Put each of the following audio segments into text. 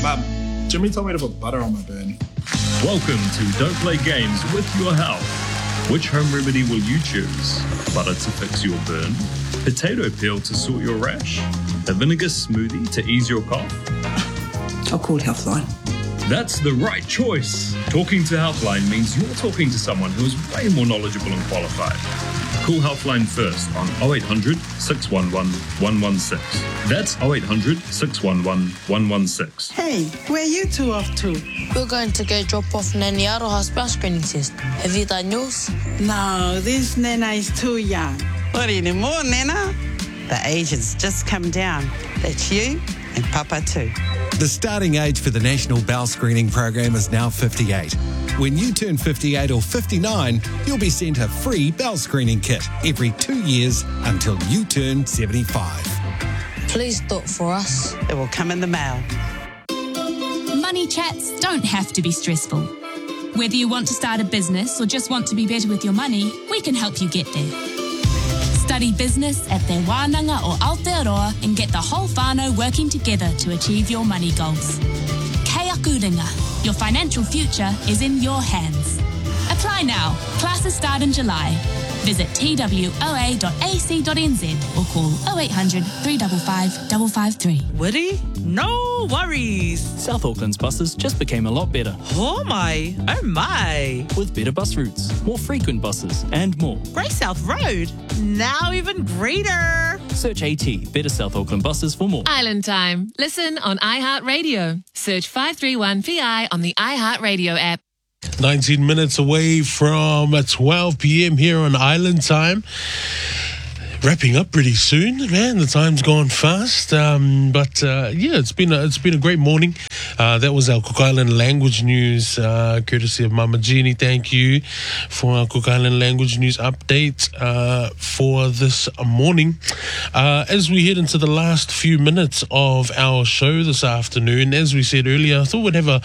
Mum, Jimmy told me to put butter on my burn. Welcome to Don't Play Games with Your Health. Which home remedy will you choose? Butter to fix your burn? Potato peel to sort your rash? A vinegar smoothie to ease your cough? I'll call Healthline. That's the right choice. Talking to Healthline means you're talking to someone who is way more knowledgeable and qualified. Call Healthline first on 0800 611 116. That's 0800 611 116. Hey, where are you two off to? We're going to go drop off Nanny Aroha's bell screening test. Have you done yours? No, this Nana is too young. Not anymore, Nana. The age has just come down. That's you and Papa too. The starting age for the National Bowel Screening Program is now 58. When you turn 58 or 59, you'll be sent a free bowel screening kit every 2 years until you turn 75. Please do it for us. It will come in the mail. Money chats don't have to be stressful. Whether you want to start a business or just want to be better with your money, we can help you get there. Study business at Te Wānanga or Aotearoa and get the whole whānau working together to achieve your money goals. Kei aku ringa. Your financial future is in your hands. Apply now. Classes start in July. Visit twoa.ac.nz or call 0800 355 553. Woody? No worries. South Auckland's buses just became a lot better. Oh my. With better bus routes, more frequent buses, and more. Grey South Road. Now even greater. Search AT, Better South Auckland buses for more. Island Time. Listen on iHeartRadio. Search 531VI on the iHeartRadio app. 19 minutes away from 12 p.m. here on Island Time. Wrapping up pretty soon, man. The time's gone fast, but it's been a great morning. That was our Cook Island language news, courtesy of Mama Jeannie. Thank you for our Cook Island language news update for this morning. As we head into the last few minutes of our show this afternoon, as we said earlier, I thought we'd have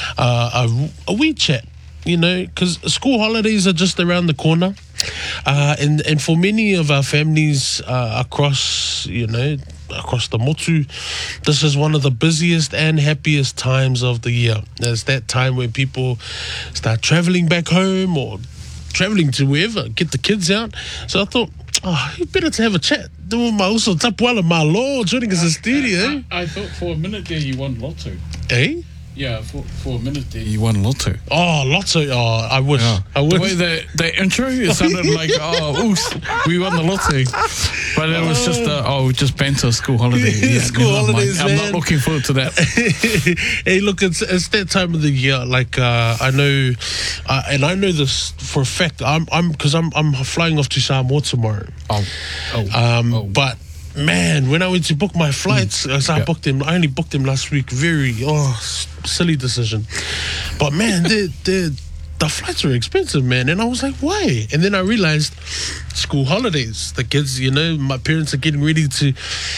a wee chat. You know, because school holidays are just around the corner, and for many of our families across the motu, this is one of the busiest and happiest times of the year. There's that time where people start traveling back home or traveling to wherever, get the kids out. So I thought, better to have a chat. Also, Tapuala Malo joining us in the studio. I thought for a minute there you won Lotto. Eh? Yeah, for a minute there you won Lotto. Oh, Lotto. Oh, I wish. Yeah. I wish. The way the intro, it sounded like, we won the Lotto. But it was just banter, school holiday. Yeah, school holidays, I'm not looking forward to that. Hey, look, it's that time of the year. Like, I know, and I know this for a fact. I'm flying off to Samoa tomorrow. But man, when I went to book my flights, I only booked them last week. Very silly decision. But man, the flights were expensive, man. And I was like, why? And then I realized school holidays. The kids, my parents are getting ready to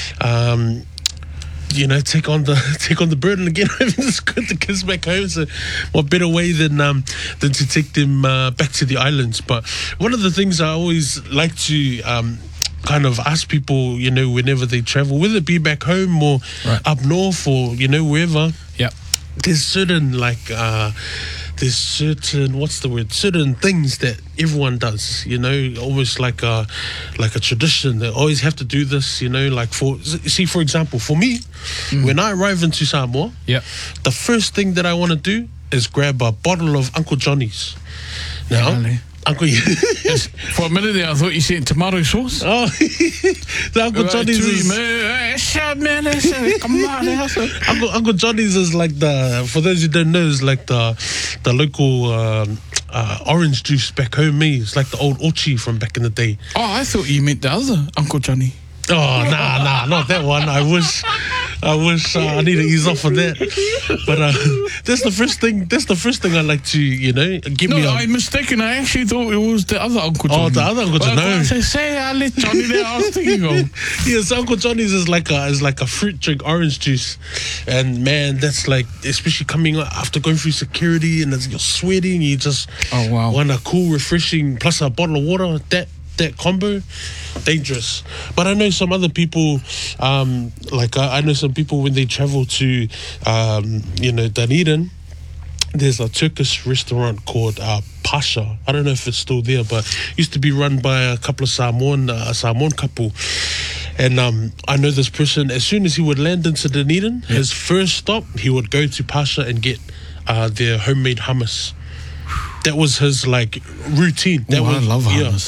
take on the burden again, having to scoot the kids back home. So what better way than to take them back to the islands? But one of the things I always like to kind of ask people, whenever they travel, whether it be back home or up north or, wherever. Yeah. There's certain certain things that everyone does, almost like a tradition. They always have to do this, for example, for me, when I arrive into Samoa, the first thing that I want to do is grab a bottle of Uncle Johnny's. Now, Uncle, for a minute there, I thought you said tomato sauce. Oh, the Uncle Johnny's Uncle Johnny's is like for those who don't know, is like the local orange juice back home. It's like the old Ochi from back in the day. Oh, I thought you meant the other Uncle Johnny. Oh, nah, not that one. I wish I need to ease off on that. But that's the first thing. That's the first thing I like to, give me. I'm mistaken. I actually thought it was the other Uncle Johnny. Oh, the other Uncle Johnny. No. I let Johnny there. I was thinking of. Yes, Uncle Johnny's is like a fruit drink, orange juice, and man, that's like, especially coming after going through security and you're sweating, you just want a cool, refreshing, plus a bottle of water. that combo, dangerous. But I know some other people, I know some people when they travel to, Dunedin, there's a Turkish restaurant called Pasha. I don't know if it's still there, but used to be run by a couple of Samoan couple. And I know this person, as soon as he would land into Dunedin, his first stop, he would go to Pasha and get their homemade hummus. That was his routine. That was, I love hummus.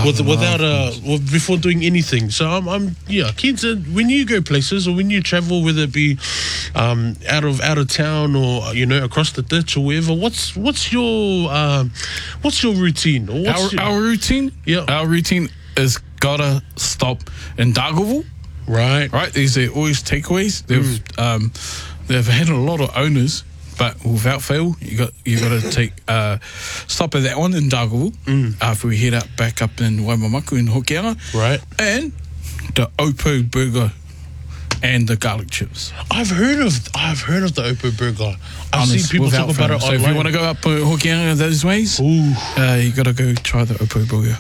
Before doing anything. So I'm keen to, when you go places or when you travel, whether it be out of town or across the ditch or wherever. What's your routine? Or Our routine? Yeah. Our routine is gotta stop in Dargaville. Right. These are always takeaways. They've had a lot of owners, but without fail, you got to take stop at that one in Dargaville. After we head back up in Waimamaku in Hokianga. Right. And the Opo burger and the garlic chips. I've heard of the Opo burger. I've seen people talk about it so online. if you want to go up Hokianga those ways, you got to go try the Opo burger.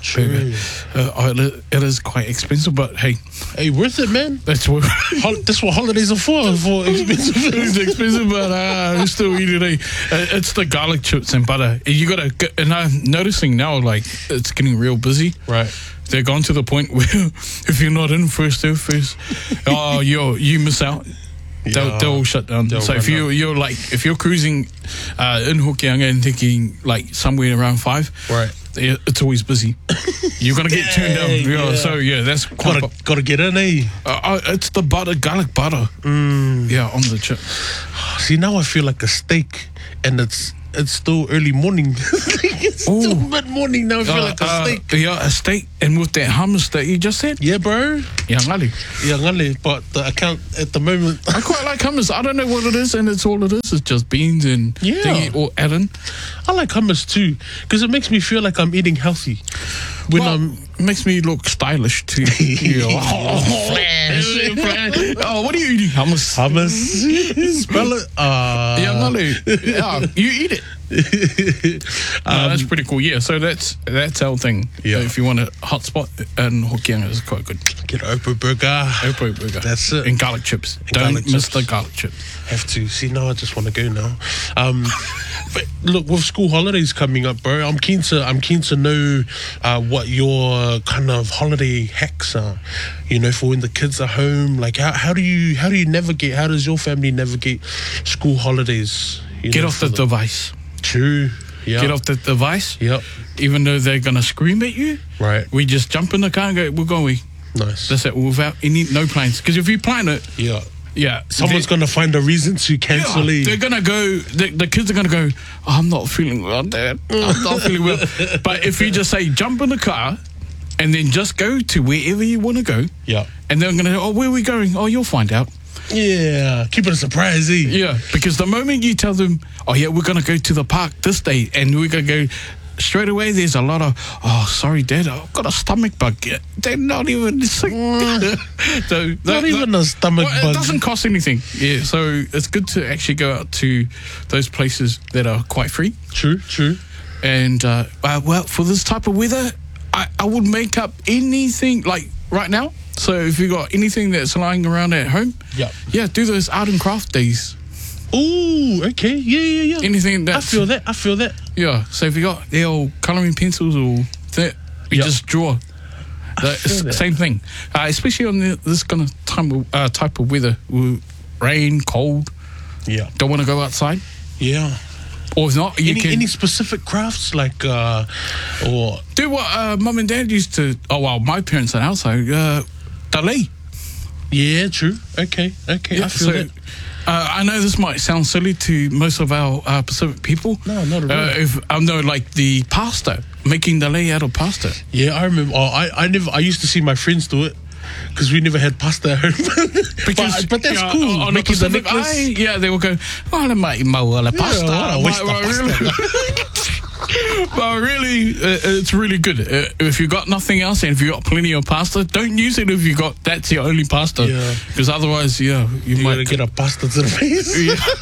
It is quite expensive, but hey, worth it, man. That's what holidays are for expensive. It's expensive, but we still eat it. It's the garlic chips and butter. You got to, and I'm noticing now, it's getting real busy. Right. They're gone to the point where if you're not in first, you miss out. They'll all shut down. So if if you're cruising in Hokianga and thinking somewhere around 5, right, it's always busy. You're gonna get turned down. So that's gotta get in, eh? It's the garlic butter. On the chip. See, now I feel like a steak, and it's still early morning. It's still mid-morning now. I feel like a steak. A steak, and with that hummus that you just said. Yeah, bro. Yangale. But the account at the moment. I quite like hummus. I don't know what it is, and it's all it is. It's just beans and thingy or add-in. I like hummus too, because it makes me feel like I'm eating healthy. It makes me look stylish too. Flash. What are you eating? Hummus. Spell it. You eat it. That's pretty cool. Yeah, so that's our thing. Yeah. If you want a hot spot in Hokianga, it's quite good. Get Opo burger. That's it. And garlic chips. Don't miss the garlic chips. Have to. See, now I just want to go now. But look, with school holidays coming up, bro, I'm keen to know what your kind of holiday hacks are. For when the kids are home. How do you navigate? How does your family navigate school holidays? Get off the device. True. Yeah. Get off the device. Yep. Even though they're gonna scream at you. Right. We just jump in the car and go. We're going. Nice. That's it. Without no plans. Because if you plan it. Yeah. Someone's going to find a reason to cancel leave. They're going to go, the kids are going to go, I'm not feeling well, Dad. I'm not feeling well. But if you just say, jump in the car and then just go to wherever you want to go. Yeah. And they're going to go, where are we going? Oh, you'll find out. Yeah. Keep it a surprise, eh? Yeah. Because the moment you tell them, we're going to go to the park this day and we're going to go, straight away, there's a lot of, sorry, Dad, I've got a stomach bug. They're not even sick. Not even a stomach bug. It doesn't cost anything. Yeah, so it's good to actually go out to those places that are quite free. True. And, for this type of weather, I would make up anything, right now. So if you got anything that's lying around at home, do those art and craft days. Oh, okay. Yeah. Anything that I feel that. Yeah. So if you got the old colouring pencils or that, you just draw. Same thing. Especially on this kind of type of weather, rain, cold. Yeah. Don't want to go outside. Yeah. Or if not, any specific crafts or do what Mum and Dad used to. Oh well, my parents are outside. Dalei. Yeah, true. Okay. Yeah, I feel that. I know this might sound silly to most of our Pacific people. No, not at all. If I know, the pasta, making dalei out of pasta. Yeah, I remember. I used to see my friends do it because we never had pasta at home. but that's cool. On making the necklace. they will go. Oh, I might mow all the pasta. I waste the pasta. But really, it's really good. If you got nothing else and if you got plenty of pasta, don't use it if you got that's your only pasta. Because otherwise, you might get a pasta to the face.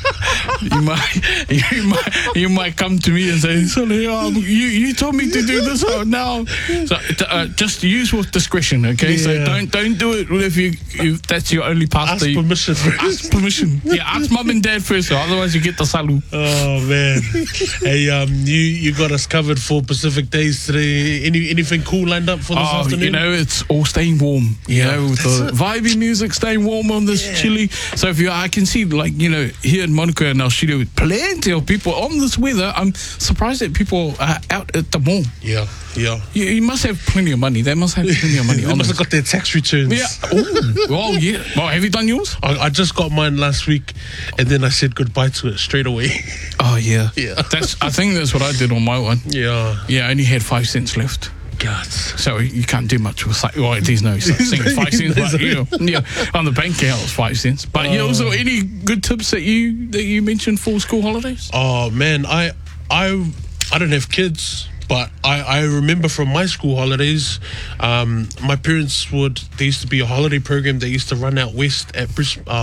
You might come to me and say, "Sorry, you told me to do this now." So just use with discretion, okay? So don't do it if that's your only pasta. Ask permission. Ask permission. Yeah, ask mum and dad first, otherwise you get the salu. Oh man. Hey, you got us covered for Pacific Days today. Anything cool lined up for this afternoon? It's all staying warm. You know, with the vibey music staying warm on this chilly. So I can see, here in Monaco and our studio, plenty of people on this weather. I'm surprised that people are out at the mall. Yeah. You must have plenty of money. They must have plenty of money. They must have got their tax returns. Yeah. Well, have you done yours? I just got mine last week, and then I said goodbye to it straight away. Oh yeah. Yeah. I think that's what I did on my one. Yeah. Yeah, I only had 5 cents left. God. So you can't do much with there's no such thing as 5 cents, but on the bank account it's 5 cents. But also any good tips that you mentioned for school holidays? Oh man, I don't have kids, but I remember from my school holidays, my parents they used to be a holiday program they used to run out west at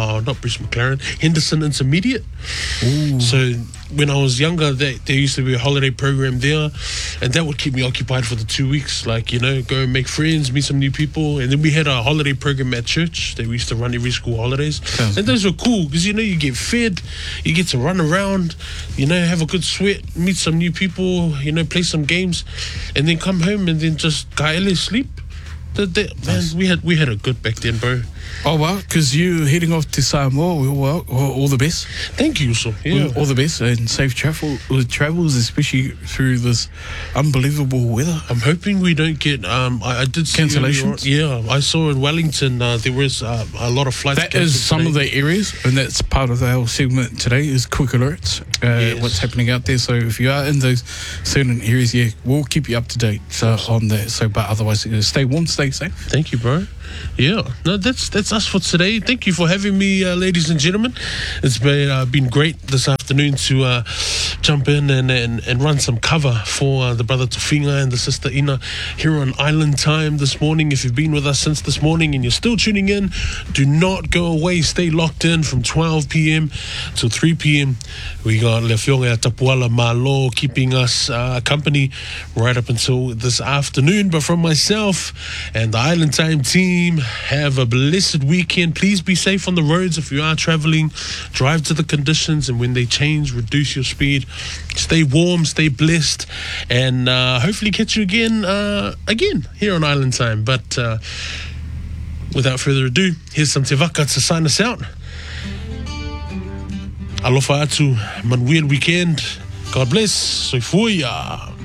Henderson Intermediate. Ooh. So when I was younger, there used to be a holiday program there, and that would keep me occupied for the 2 weeks. Go and make friends, meet some new people, and then we had a holiday program at church that we used to run every school holidays. And those were cool because you get fed, you get to run around, have a good sweat, meet some new people, play some games, and then come home and then just kaele sleep. Man, we had a good back then, bro. Oh well, because you're heading off to Samoa. Well, all the best. Thank you, so all the best and safe travels, especially through this unbelievable weather. I'm hoping we don't get. I did see cancellations. I saw in Wellington there was a lot of flights. That is some of the areas, and that's part of our segment today. Is quick alerts. What's happening out there? So if you are in those certain areas, we'll keep you up to date on that. But otherwise, stay warm, stay safe. Thank you, bro. Yeah, no, that's us for today. Thank you for having me, ladies and gentlemen. It's been great this afternoon to jump in and run some cover for the brother Tufinga and the sister Ina here on Island Time this morning. If you've been with us since this morning and you're still tuning in, do not go away. Stay locked in from 12 p.m. till 3 p.m. We got Lefionga Tapuala Malo keeping us company right up until this afternoon. But from myself and the Island Time team, have a blessed weekend. Please be safe on the roads. If you are traveling, drive to the conditions, and when they change, reduce your speed. Stay warm, stay blessed, and hopefully catch you again here on Island Time. But without further ado, here's some Te Waka to sign us out. Alofa atu, manuel weekend. God bless. Soifuia.